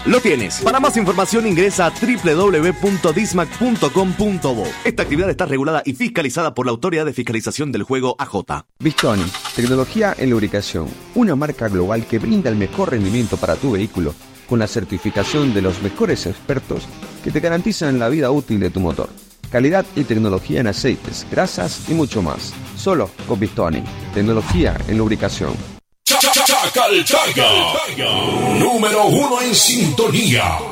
lo tienes. Para más información ingresa a www.dismac.com.bo. Esta actividad está regulada y fiscalizada por la Autoridad de Fiscalización del Juego AJ. Bistoni, tecnología en lubricación. Una marca global que brinda el mejor rendimiento para tu vehículo con la certificación de los mejores expertos que te garantizan la vida útil de tu motor. Calidad y tecnología en aceites, grasas y mucho más. Solo con Bistoni, tecnología en lubricación. Chacaltaya, número 1 en sintonía.